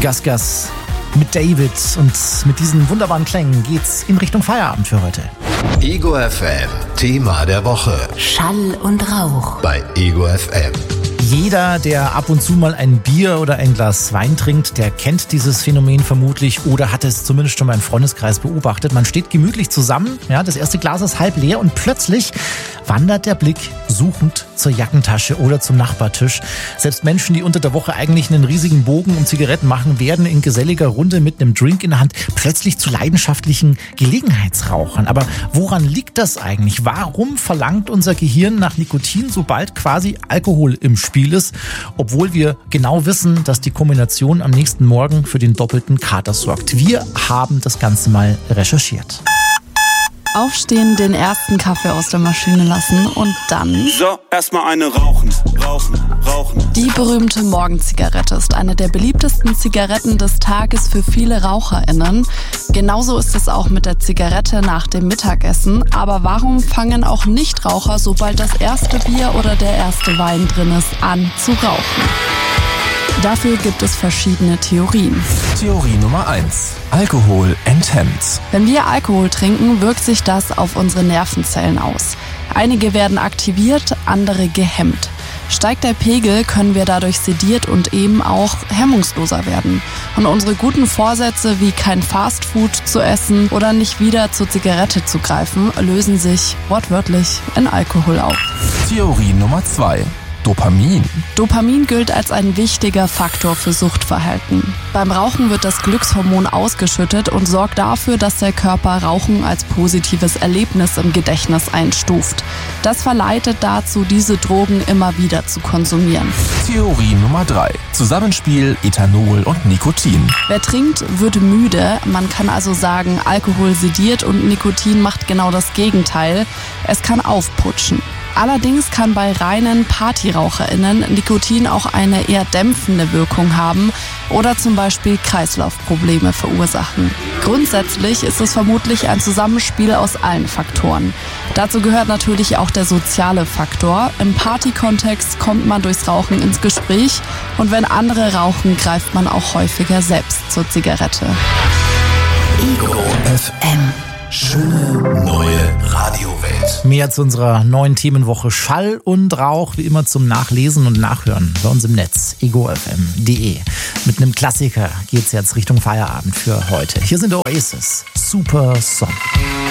Gas Gas mit David, und mit diesen wunderbaren Klängen geht's in Richtung Feierabend für heute. Ego FM, Thema der Woche. Schall und Rauch. Bei Ego FM. Jeder, der ab und zu mal ein Bier oder ein Glas Wein trinkt, der kennt dieses Phänomen vermutlich oder hat es zumindest schon mal im Freundeskreis beobachtet. Man steht gemütlich zusammen, ja, das erste Glas ist halb leer und plötzlich wandert der Blick suchend zur Jackentasche oder zum Nachbartisch. Selbst Menschen, die unter der Woche eigentlich einen riesigen Bogen um Zigaretten machen, werden in geselliger Runde mit einem Drink in der Hand plötzlich zu leidenschaftlichen Gelegenheitsrauchern. Aber woran liegt das eigentlich? Warum verlangt unser Gehirn nach Nikotin, sobald quasi Alkohol im Spiel ist, obwohl wir genau wissen, dass die Kombination am nächsten Morgen für den doppelten Kater sorgt? Wir haben das Ganze mal recherchiert. Aufstehen, den ersten Kaffee aus der Maschine lassen und dann... So, erstmal eine rauchen. Die berühmte Morgenzigarette ist eine der beliebtesten Zigaretten des Tages für viele RaucherInnen. Genauso ist es auch mit der Zigarette nach dem Mittagessen. Aber warum fangen auch Nichtraucher, sobald das erste Bier oder der erste Wein drin ist, an zu rauchen? Dafür gibt es verschiedene Theorien. Theorie Nummer 1. Alkohol enthemmt. Wenn wir Alkohol trinken, wirkt sich das auf unsere Nervenzellen aus. Einige werden aktiviert, andere gehemmt. Steigt der Pegel, können wir dadurch sediert und eben auch hemmungsloser werden. Und unsere guten Vorsätze wie kein Fastfood zu essen oder nicht wieder zur Zigarette zu greifen, lösen sich wortwörtlich in Alkohol auf. Theorie Nummer 2. Dopamin. Dopamin gilt als ein wichtiger Faktor für Suchtverhalten. Beim Rauchen wird das Glückshormon ausgeschüttet und sorgt dafür, dass der Körper Rauchen als positives Erlebnis im Gedächtnis einstuft. Das verleitet dazu, diese Drogen immer wieder zu konsumieren. Theorie Nummer 3. Zusammenspiel Ethanol und Nikotin. Wer trinkt, wird müde. Man kann also sagen, Alkohol sediert und Nikotin macht genau das Gegenteil. Es kann aufputschen. Allerdings kann bei reinen PartyraucherInnen Nikotin auch eine eher dämpfende Wirkung haben oder zum Beispiel Kreislaufprobleme verursachen. Grundsätzlich ist es vermutlich ein Zusammenspiel aus allen Faktoren. Dazu gehört natürlich auch der soziale Faktor. Im Partykontext kommt man durchs Rauchen ins Gespräch und wenn andere rauchen, greift man auch häufiger selbst zur Zigarette. Ego FM. Schöne neue Radiowelt. Mehr zu unserer neuen Themenwoche Schall und Rauch, wie immer zum Nachlesen und Nachhören bei uns im Netz, egofm.de. Mit einem Klassiker geht's jetzt Richtung Feierabend für heute. Hier sind Oasis, Super Song.